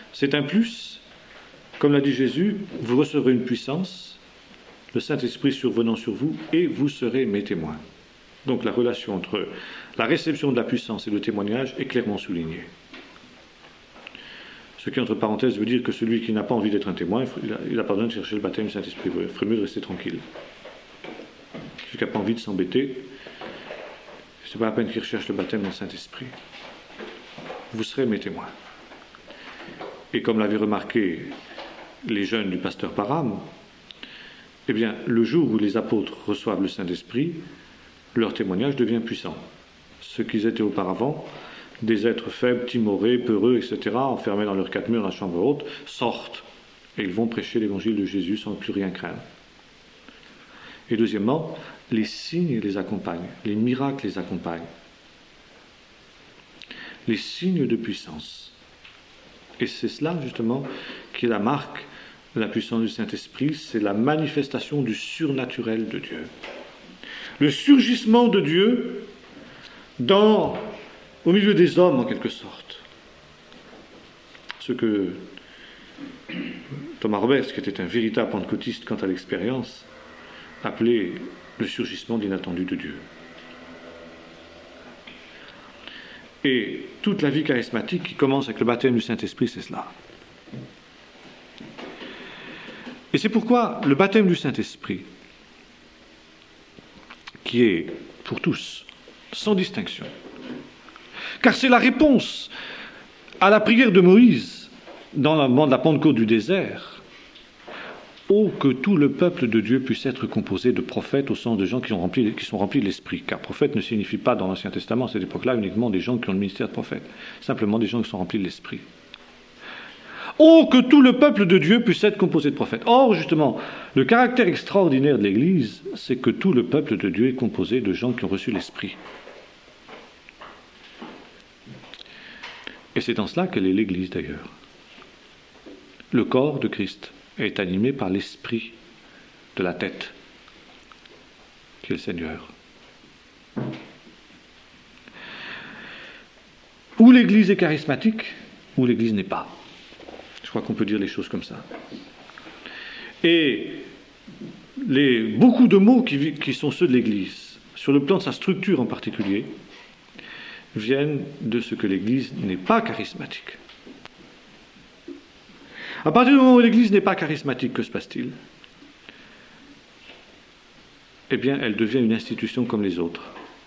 C'est un plus, comme l'a dit Jésus, vous recevrez une puissance, le Saint-Esprit survenant sur vous, et vous serez mes témoins. Donc la relation entre la réception de la puissance et le témoignage est clairement soulignée. Ce qui, entre parenthèses, veut dire que celui qui n'a pas envie d'être un témoin, il n'a pas besoin de chercher le baptême du Saint-Esprit. Il ferait mieux de rester tranquille. Celui qui n'a pas envie de s'embêter, ce n'est pas la peine qu'il recherche le baptême dans le Saint-Esprit. Vous serez mes témoins. Et comme l'avaient remarqué les jeunes du pasteur Parham, eh bien, le jour où les apôtres reçoivent le Saint-Esprit, leur témoignage devient puissant. Ce qu'ils étaient auparavant, des êtres faibles, timorés, peureux, etc., enfermés dans leurs 4 murs dans la chambre haute, sortent et ils vont prêcher l'évangile de Jésus sans plus rien craindre. Et deuxièmement, les signes les accompagnent, les miracles les accompagnent. Les signes de puissance. Et c'est cela, justement, qui est la marque de la puissance du Saint-Esprit, c'est la manifestation du surnaturel de Dieu. Le surgissement de Dieu au milieu des hommes, en quelque sorte. Ce que Thomas Roberts, qui était un véritable pentecôtiste quant à l'expérience, appelait le surgissement de l'inattendu de Dieu. Et toute la vie charismatique qui commence avec le baptême du Saint-Esprit, c'est cela. Et c'est pourquoi le baptême du Saint-Esprit, qui est pour tous, sans distinction, car c'est la réponse à la prière de Moïse dans le moment de la Pentecôte du désert. Oh, que tout le peuple de Dieu puisse être composé de prophètes au sens de gens qui sont remplis de l'esprit. Car prophète ne signifie pas dans l'Ancien Testament, à cette époque-là, uniquement des gens qui ont le ministère de prophète. Simplement des gens qui sont remplis de l'esprit. Oh, que tout le peuple de Dieu puisse être composé de prophètes. Or, justement, le caractère extraordinaire de l'Église, c'est que tout le peuple de Dieu est composé de gens qui ont reçu l'esprit. Et c'est en cela qu'elle est l'Église d'ailleurs. Le corps de Christ est animé par l'esprit de la tête, qui est le Seigneur. Ou l'Église est charismatique, ou l'Église n'est pas. Je crois qu'on peut dire les choses comme ça. Et beaucoup de mots qui sont ceux de l'Église, sur le plan de sa structure en particulier, viennent de ce que l'Église n'est pas charismatique. À partir du moment où l'Église n'est pas charismatique, que se passe-t-il ? Eh bien, elle devient une institution comme les autres.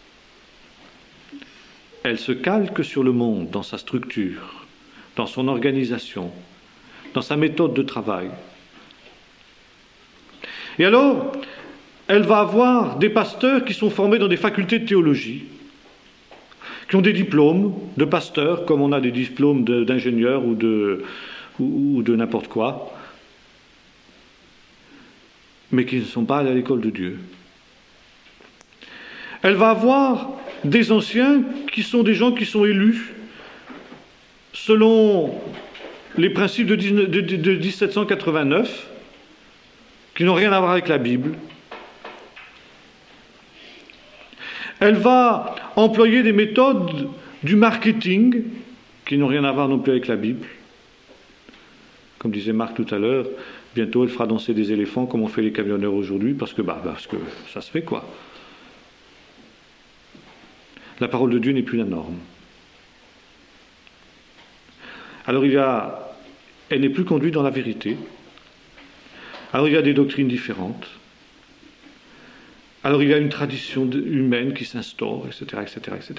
Elle se calque sur le monde dans sa structure, dans son organisation, dans sa méthode de travail. Et alors, elle va avoir des pasteurs qui sont formés dans des facultés de théologie, qui ont des diplômes de pasteurs, comme on a des diplômes d'ingénieurs ou de n'importe quoi, mais qui ne sont pas allés à l'école de Dieu. Elle va avoir des anciens qui sont des gens qui sont élus selon les principes de 1789, qui n'ont rien à voir avec la Bible. Elle va employer des méthodes du marketing qui n'ont rien à voir non plus avec la Bible. Comme disait Marc tout à l'heure, bientôt elle fera danser des éléphants comme on fait les camionneurs aujourd'hui, parce que ça se fait quoi. La parole de Dieu n'est plus la norme. Alors elle n'est plus conduite dans la vérité. Alors il y a des doctrines différentes. Alors il y a une tradition humaine qui s'instaure, etc., etc., etc.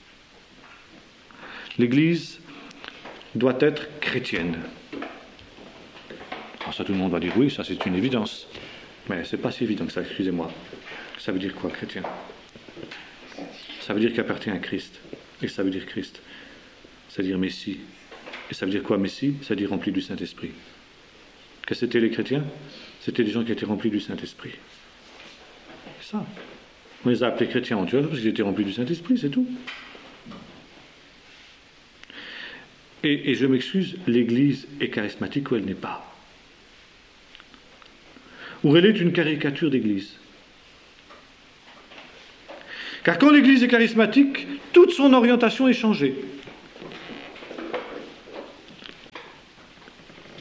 L'Église doit être chrétienne. Alors ça, tout le monde va dire oui, ça c'est une évidence. Mais c'est pas si évident que ça, excusez-moi. Ça veut dire quoi, chrétien ? Ça veut dire qu'il appartient à Christ. Et ça veut dire Christ. Ça veut dire Messie. Et ça veut dire quoi, Messie ? Ça veut dire rempli du Saint-Esprit. Qu'est-ce que c'était les chrétiens ? C'était des gens qui étaient remplis du Saint-Esprit. C'est ça. On les a appelés chrétiens en Antioche parce qu'ils étaient remplis du Saint-Esprit, c'est tout. Et je m'excuse, l'Église est charismatique ou elle n'est pas. Ou elle est une caricature d'Église. Car quand l'Église est charismatique, toute son orientation est changée.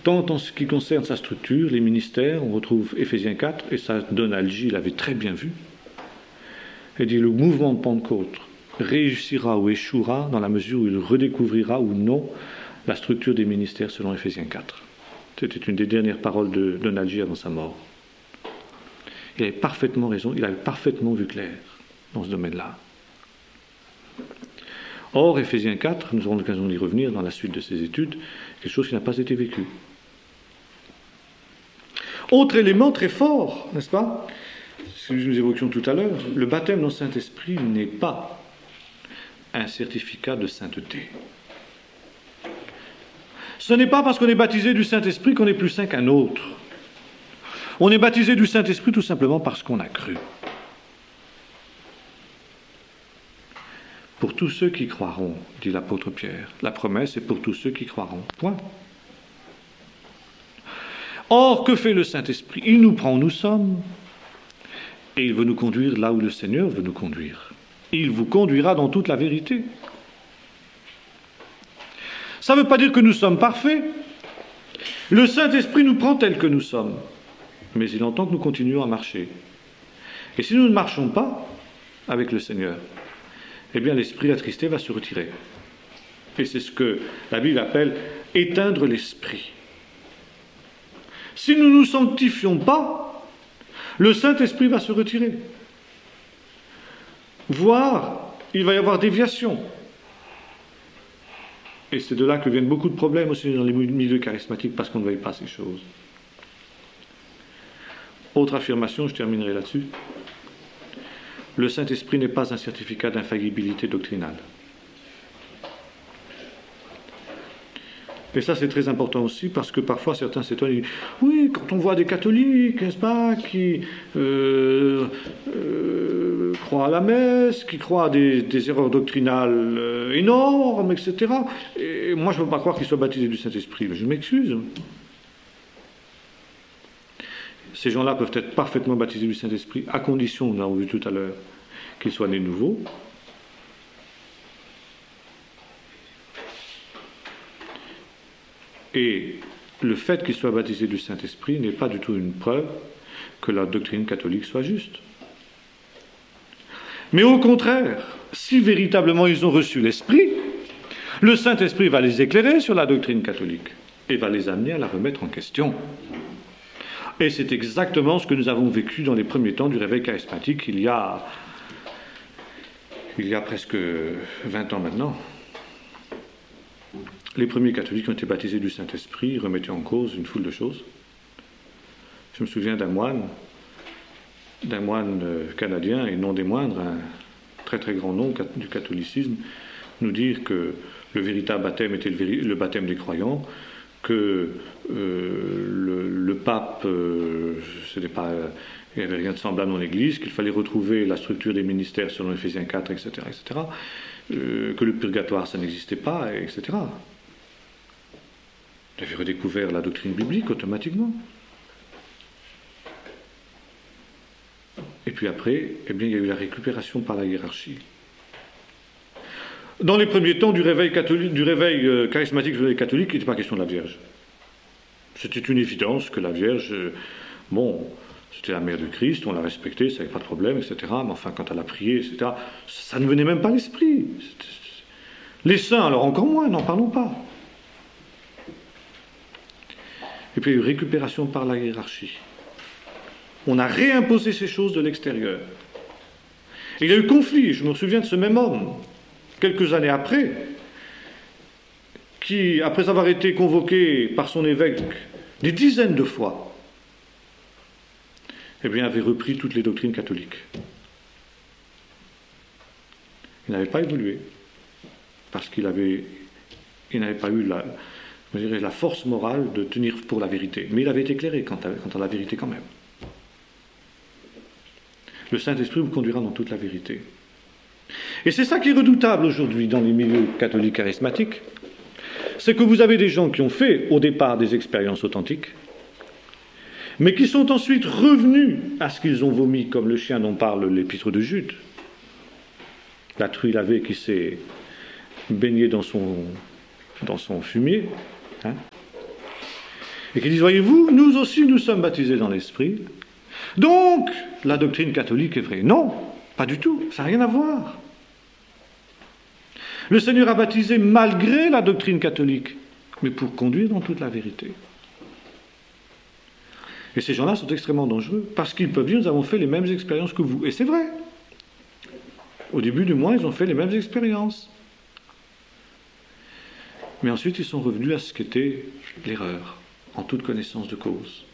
Tant en ce qui concerne sa structure, les ministères, on retrouve Éphésiens 4, et ça Donald G. l'avait très bien vu. Il dit le mouvement de Pentecôte réussira ou échouera dans la mesure où il redécouvrira ou non la structure des ministères selon Éphésiens 4. C'était une des dernières paroles de Donald G. avant sa mort. Il avait parfaitement raison, il avait parfaitement vu clair dans ce domaine-là. Or, Éphésiens 4, nous aurons l'occasion d'y revenir dans la suite de ces études, quelque chose qui n'a pas été vécu. Autre élément très fort, n'est-ce pas, ce que nous évoquions tout à l'heure, le baptême dans le Saint-Esprit n'est pas un certificat de sainteté. Ce n'est pas parce qu'on est baptisé du Saint-Esprit qu'on est plus saint qu'un autre. On est baptisé du Saint-Esprit tout simplement parce qu'on a cru. Pour tous ceux qui croiront, dit l'apôtre Pierre. La promesse est pour tous ceux qui croiront. Point. Or, que fait le Saint-Esprit? Il nous prend où nous sommes et il veut nous conduire là où le Seigneur veut nous conduire. Il vous conduira dans toute la vérité. Ça ne veut pas dire que nous sommes parfaits. Le Saint-Esprit nous prend tels que nous sommes. Mais il entend que nous continuions à marcher. Et si nous ne marchons pas avec le Seigneur, eh bien l'esprit attristé va se retirer. Et c'est ce que la Bible appelle éteindre l'esprit. Si nous ne nous sanctifions pas, le Saint-Esprit va se retirer. Voire, il va y avoir déviation. Et c'est de là que viennent beaucoup de problèmes aussi dans les milieux charismatiques, parce qu'on ne veille pas ces choses. Autre affirmation, je terminerai là-dessus. Le Saint-Esprit n'est pas un certificat d'infaillibilité doctrinale. Et ça, c'est très important aussi, parce que parfois, certains s'étonnent. Oui, quand on voit des catholiques, n'est-ce pas, qui croient à la messe, qui croient à des erreurs doctrinales énormes, etc. Et moi, je ne veux pas croire qu'ils soient baptisés du Saint-Esprit. Mais je m'excuse. Ces gens-là peuvent être parfaitement baptisés du Saint-Esprit, à condition, nous l'avons vu tout à l'heure, qu'ils soient nés nouveaux. Et le fait qu'ils soient baptisés du Saint-Esprit n'est pas du tout une preuve que la doctrine catholique soit juste. Mais au contraire, si véritablement ils ont reçu l'Esprit, le Saint-Esprit va les éclairer sur la doctrine catholique et va les amener à la remettre en question. Et c'est exactement ce que nous avons vécu dans les premiers temps du réveil charismatique il y a presque 20 ans maintenant. Les premiers catholiques ont été baptisés du Saint-Esprit, remettaient en cause une foule de choses. Je me souviens d'un moine canadien, et non des moindres, un très très grand nom du catholicisme, nous dire que le véritable baptême était le baptême des croyants, que le pape, il n'y avait rien de semblable dans l'Église, qu'il fallait retrouver la structure des ministères selon Éphésiens 4, etc., etc., que le purgatoire, ça n'existait pas, etc. Il avait redécouvert la doctrine biblique automatiquement. Et puis après, eh bien, il y a eu la récupération par la hiérarchie. Dans les premiers temps du réveil charismatique catholique, il n'était pas question de la Vierge. C'était une évidence que la Vierge, c'était la mère de Christ, on l'a respectée, ça n'avait pas de problème, etc. Mais enfin, quand elle a prié, etc., ça ne venait même pas à l'esprit. Les saints, alors encore moins, n'en parlons pas. Et puis il y a eu récupération par la hiérarchie. On a réimposé ces choses de l'extérieur. Et il y a eu conflit, je me souviens de ce même homme, quelques années après, qui, après avoir été convoqué par son évêque des dizaines de fois, eh bien, avait repris toutes les doctrines catholiques. Il n'avait pas évolué, parce qu'il n'avait pas eu la force morale de tenir pour la vérité. Mais il avait été éclairé quant à la vérité quand même. Le Saint-Esprit vous conduira dans toute la vérité. Et c'est ça qui est redoutable aujourd'hui dans les milieux catholiques charismatiques, c'est que vous avez des gens qui ont fait au départ des expériences authentiques, mais qui sont ensuite revenus à ce qu'ils ont vomi, comme le chien dont parle l'épître de Jude, la truie lavée qui s'est baignée dans son fumier, Et qui disent, voyez-vous, nous aussi nous sommes baptisés dans l'Esprit, donc la doctrine catholique est vraie. Non, pas du tout, ça n'a rien à voir. Le Seigneur a baptisé malgré la doctrine catholique, mais pour conduire dans toute la vérité. Et ces gens-là sont extrêmement dangereux, parce qu'ils peuvent dire, nous avons fait les mêmes expériences que vous. Et c'est vrai. Au début du mois, ils ont fait les mêmes expériences. Mais ensuite, ils sont revenus à ce qu'était l'erreur, en toute connaissance de cause.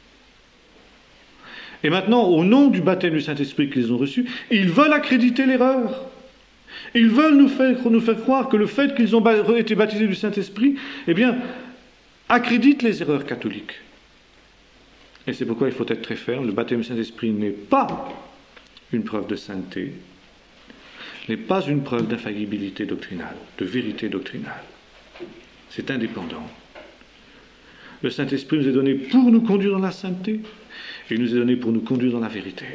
Et maintenant, au nom du baptême du Saint-Esprit qu'ils ont reçu, ils veulent accréditer l'erreur. Ils veulent nous faire croire que le fait qu'ils ont été baptisés du Saint-Esprit, eh bien, accrédite les erreurs catholiques. Et c'est pourquoi il faut être très ferme. Le baptême du Saint-Esprit n'est pas une preuve de sainteté, n'est pas une preuve d'infaillibilité doctrinale, de vérité doctrinale. C'est indépendant. Le Saint-Esprit nous est donné pour nous conduire dans la sainteté, et il nous est donné pour nous conduire dans la vérité.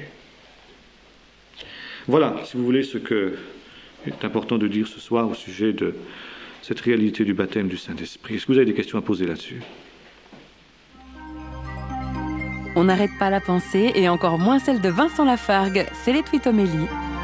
Voilà, si vous voulez, ce que est important de dire ce soir au sujet de cette réalité du baptême du Saint-Esprit. Est-ce que vous avez des questions à poser là-dessus ? On n'arrête pas la pensée, et encore moins celle de Vincent Lafargue. C'est les Twitomélies.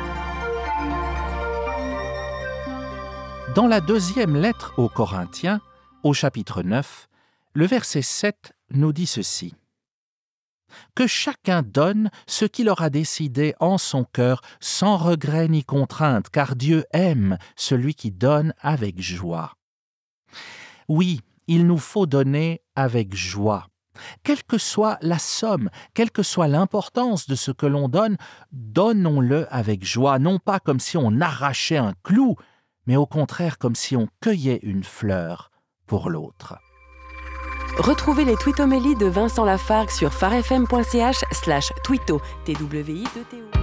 Dans la deuxième lettre aux Corinthiens, au chapitre 9, le verset 7 nous dit ceci. « Que chacun donne ce qu'il aura décidé en son cœur, sans regret ni contrainte, car Dieu aime celui qui donne avec joie. » Oui, il nous faut donner avec joie. Quelle que soit la somme, quelle que soit l'importance de ce que l'on donne, donnons-le avec joie, non pas comme si on arrachait un clou, mais au contraire comme si on cueillait une fleur pour l'autre. Retrouvez les Twitomélies de Vincent Lafargue sur farfm.ch/twito, TWITO.